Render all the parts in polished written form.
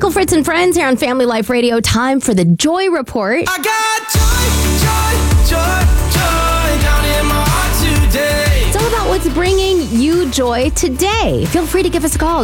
Kegel, Fritz, and Friends here on Family Life Radio. Time for the Joy Report. I got joy down in my heart today. It's all about what's bringing you joy today. Feel free to give us a call,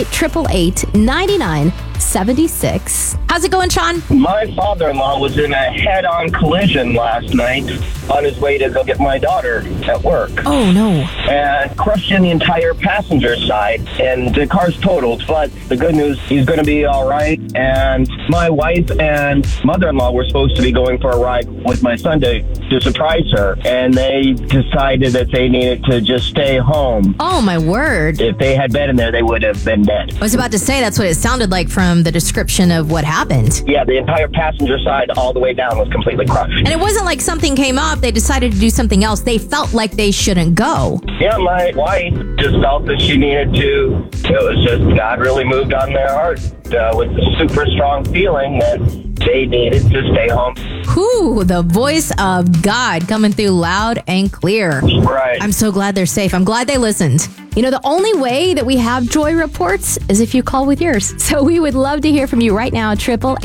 888-888-9976. How's it going, Sean? My father-in-law was in a head-on collision last night on his way to go get my daughter at work. Oh, no. And crushed in the entire passenger side, and the car's totaled. But the good news, he's going to be all right. And my wife and mother-in-law were supposed to be going for a ride with my son to surprise her, and they decided that they needed to just stay home. Oh, my word. If they had been in there, they would have been dead. I was about to say that's what it sounded like from the description of what happened. Yeah, the entire passenger side all the way down was completely crushed. And it wasn't like something came up, they decided to do something else. They felt like they shouldn't go. Yeah, my wife just felt that she needed to. It was just God really moved on their heart with a super strong feeling that they needed to stay home. Whew, the voice of God coming through loud and clear. Right. I'm so glad they're safe. I'm glad they listened. You know, the only way that we have joy reports is if you call with yours. So we would love to hear from you right now,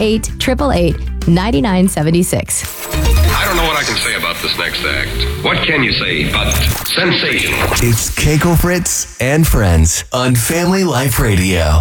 888-888-9976. I don't know what I can say about this next act. What can you say but sensational? It's Keiko, Fritz, and Friends on Family Life Radio.